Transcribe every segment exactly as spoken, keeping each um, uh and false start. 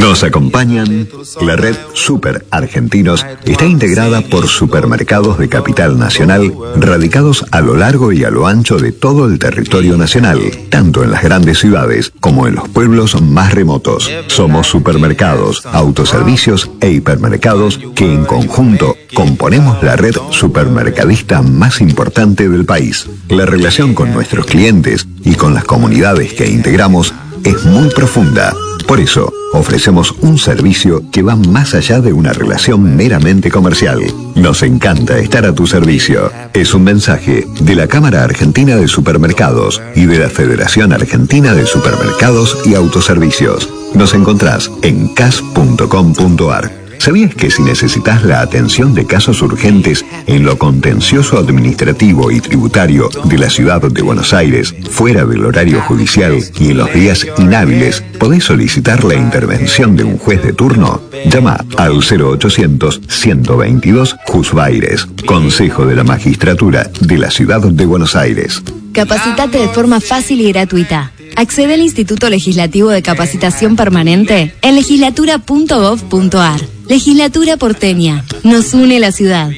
Nos acompañan. La red Super Argentinos está integrada por supermercados de capital nacional radicados a lo largo y a lo ancho de todo el territorio nacional, tanto en las grandes ciudades como en los pueblos más remotos. Somos supermercados, autoservicios e hipermercados que en conjunto componemos la red supermercadista más importante del país. La relación con nuestros clientes y con las comunidades que integramos es muy profunda. Por eso, ofrecemos un servicio que va más allá de una relación meramente comercial. Nos encanta estar a tu servicio. Es un mensaje de la Cámara Argentina de Supermercados y de la Federación Argentina de Supermercados y Autoservicios. Nos encontrás en c a s punto com punto a r. ¿Sabías que si necesitas la atención de casos urgentes en lo contencioso administrativo y tributario de la ciudad de Buenos Aires, fuera del horario judicial y en los días inhábiles, podés solicitar la intervención de un juez de turno? Llama al cero ochocientos, ciento veintidós, Juzbaires, Consejo de la Magistratura de la Ciudad de Buenos Aires. Capacitate de forma fácil y gratuita. Accede al Instituto Legislativo de Capacitación Permanente en legislatura punto gov punto a r. Legislatura porteña. Nos une la ciudad.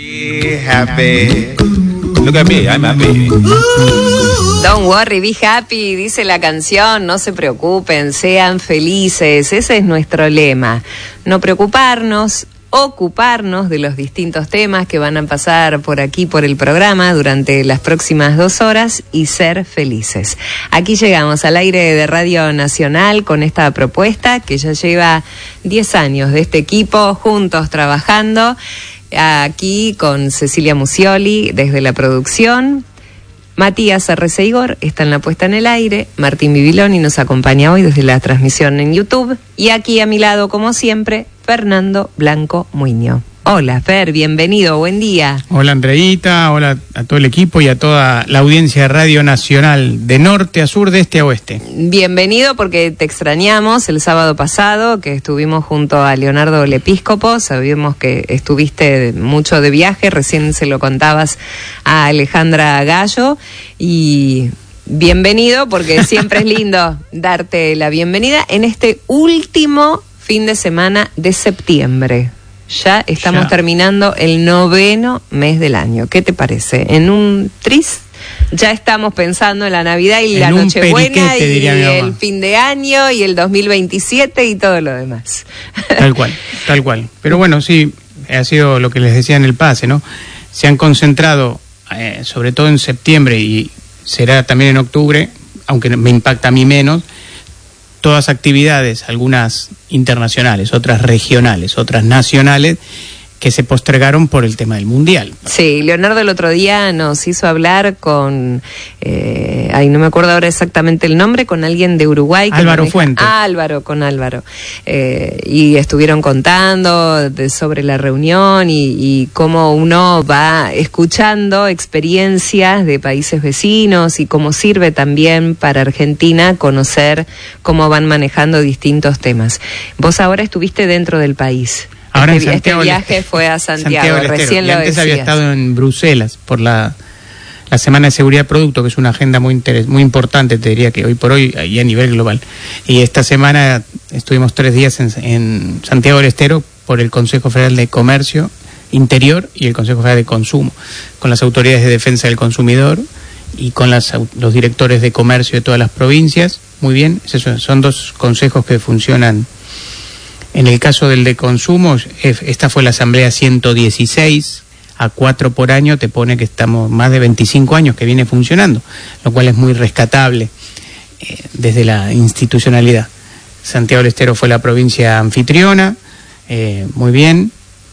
Look at me, I'm happy. Don't worry, be happy, dice la canción. No se preocupen, sean felices. Ese es nuestro lema. No preocuparnos, ocuparnos de los distintos temas que van a pasar por aquí, por el programa, durante las próximas dos horas y ser felices. Aquí llegamos al aire de Radio Nacional con esta propuesta que ya lleva diez años de este equipo juntos trabajando. Aquí con Cecilia Musioli desde la producción. Matías Arreceigor está en la puesta en el aire, Martín Bibiloni nos acompaña hoy desde la transmisión en YouTube y aquí a mi lado, como siempre, Fernando Blanco Muiño. Hola, Fer, bienvenido, buen día. Hola, Andreita, hola a todo el equipo y a toda la audiencia de Radio Nacional, de norte a sur, de este a oeste. Bienvenido porque te extrañamos el sábado pasado, que estuvimos junto a Leonardo Lepíscopo, sabíamos que estuviste mucho de viaje, recién se lo contabas a Alejandra Gallo, y bienvenido porque siempre es lindo darte la bienvenida en este último fin de semana de septiembre. Ya estamos ya. terminando el noveno mes del año. ¿Qué te parece? En un tris ya estamos pensando en la Navidad y en la Nochebuena y el fin de año y el dos mil veintisiete y todo lo demás. Tal cual, tal cual. Pero bueno, sí, ha sido lo que les decía en el pase, ¿no? Se han concentrado, eh, sobre todo en septiembre y será también en octubre, aunque me impacta a mí menos, todas actividades, algunas internacionales, otras regionales, otras nacionales, que se postergaron por el tema del Mundial. Sí, Leonardo el otro día nos hizo hablar con, eh, ay, no me acuerdo ahora exactamente el nombre, con alguien de Uruguay. Que Álvaro maneja, Fuentes. Ah, Álvaro, con Álvaro. Eh, y estuvieron contando de, sobre la reunión y, y cómo uno va escuchando experiencias de países vecinos y cómo sirve también para Argentina conocer cómo van manejando distintos temas. Vos ahora estuviste dentro del país. Ahora este, en Santiago, este viaje fue a Santiago, Santiago recién lo antes decías. Había estado en Bruselas por la, la Semana de Seguridad de Producto, que es una agenda muy interes, muy importante, te diría que hoy por hoy y a nivel global. Y esta semana estuvimos tres días en, en Santiago del Estero por el Consejo Federal de Comercio Interior y el Consejo Federal de Consumo, con las autoridades de defensa del consumidor y con las, los directores de comercio de todas las provincias. Muy bien, esos son dos consejos que funcionan. En el caso del de consumo, esta fue la asamblea ciento dieciséis, a cuatro por año, te pone que estamos más de veinticinco años que viene funcionando, lo cual es muy rescatable eh, desde la institucionalidad. Santiago del Estero fue la provincia anfitriona, eh, muy bien,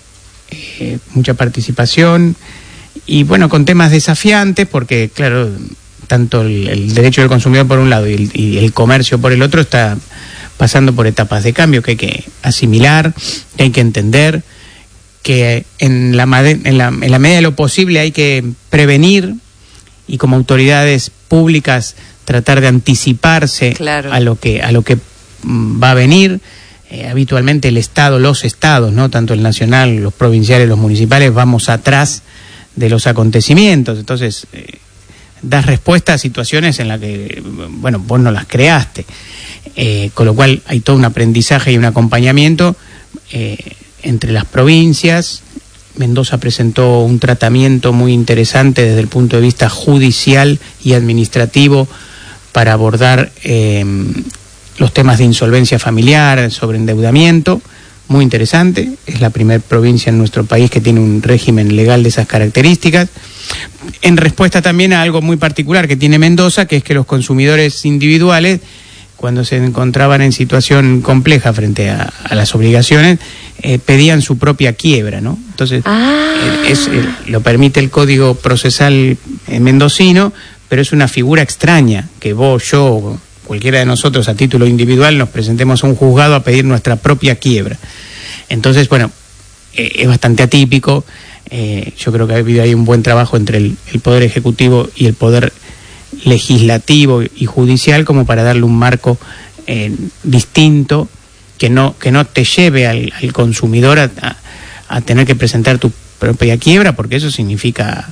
eh, mucha participación, y bueno, con temas desafiantes, porque claro, tanto el, el derecho del consumidor por un lado y el, y el comercio por el otro está pasando por etapas de cambio que hay que asimilar, que hay que entender, que en la, en la, en la medida de lo posible hay que prevenir y como autoridades públicas tratar de anticiparse claro. a lo que a lo que va a venir. Eh, habitualmente el Estado, los estados, no tanto el nacional, los provinciales, los municipales, vamos atrás de los acontecimientos. Entonces, eh, das respuesta a situaciones en las que, bueno, vos no las creaste. Eh, con lo cual hay todo un aprendizaje y un acompañamiento eh, entre las provincias. Mendoza presentó un tratamiento muy interesante desde el punto de vista judicial y administrativo para abordar eh, los temas de insolvencia familiar, sobre endeudamiento, muy interesante. Es la primera provincia en nuestro país que tiene un régimen legal de esas características, en respuesta también a algo muy particular que tiene Mendoza, que es que los consumidores individuales, cuando se encontraban en situación compleja frente a, a las obligaciones, eh, pedían su propia quiebra, ¿no? Entonces, ah. eh, es, eh, lo permite el Código Procesal eh, mendocino, pero es una figura extraña que vos, yo, cualquiera de nosotros a título individual nos presentemos a un juzgado a pedir nuestra propia quiebra. Entonces, bueno, eh, es bastante atípico. Eh, yo creo que ha habido ahí un buen trabajo entre el, el Poder Ejecutivo y el Poder Legislativo y Judicial como para darle un marco eh, distinto que no que no te lleve al, al consumidor a, a, a tener que presentar tu propia quiebra, porque eso significa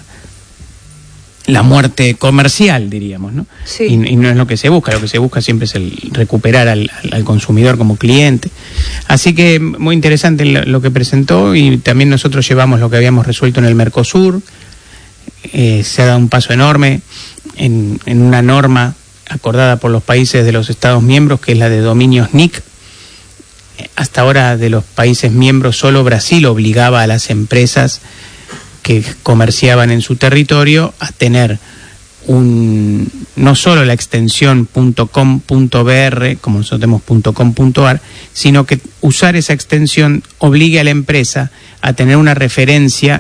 la muerte comercial, diríamos, ¿no? Sí. Y, y no es lo que se busca. Lo que se busca siempre es el recuperar al, al, al consumidor como cliente. Así que muy interesante lo, lo que presentó, y también nosotros llevamos lo que habíamos resuelto en el Mercosur. Eh, se ha dado un paso enorme en, en una norma acordada por los países de los Estados miembros, que es la de dominios N I C. Hasta ahora, de los países miembros, solo Brasil obligaba a las empresas que comerciaban en su territorio a tener un no solo la extensión .com.br, como nosotros tenemos .com.ar, sino que usar esa extensión obligue a la empresa a tener una referencia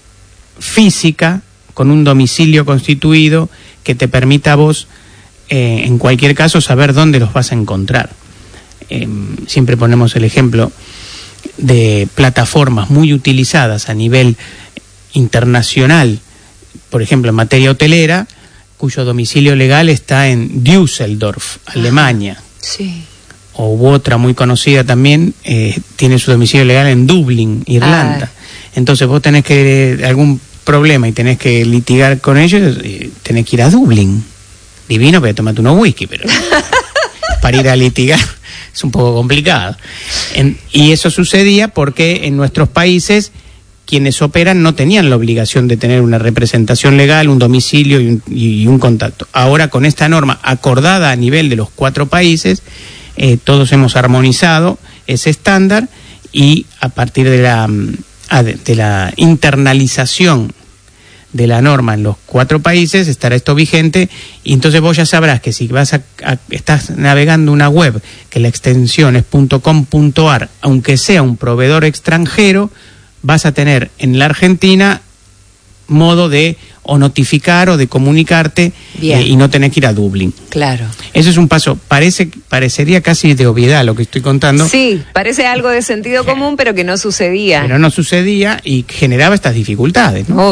física con un domicilio constituido que te permita a vos, eh, en cualquier caso, saber dónde los vas a encontrar. Eh, siempre ponemos el ejemplo de plataformas muy utilizadas a nivel internacional, por ejemplo en materia hotelera, cuyo domicilio legal está en Düsseldorf, Alemania. Sí. O u otra muy conocida también, eh, tiene su domicilio legal en Dublín, Irlanda. Ay. Entonces vos tenés que algún problema y tenés que litigar con ellos, eh, tenés que ir a Dublín. Divino, pero tomate unos whisky, pero para ir a litigar es un poco complicado. En, y eso sucedía porque en nuestros países quienes operan no tenían la obligación de tener una representación legal, un domicilio y un, y un contacto. Ahora, con esta norma acordada a nivel de los cuatro países, eh, todos hemos armonizado ese estándar, y a partir de la, de la internalización de la norma en los cuatro países estará esto vigente, y entonces vos ya sabrás que si vas a, a estás navegando una web que la extensión es .com.ar, aunque sea un proveedor extranjero, vas a tener en la Argentina modo de o notificar o de comunicarte, eh, y no tenés que ir a Dublín. Claro. Eso es un paso, parece parecería casi de obviedad lo que estoy contando. Sí, parece algo de sentido común, pero que no sucedía. Pero no sucedía y generaba estas dificultades, ¿no?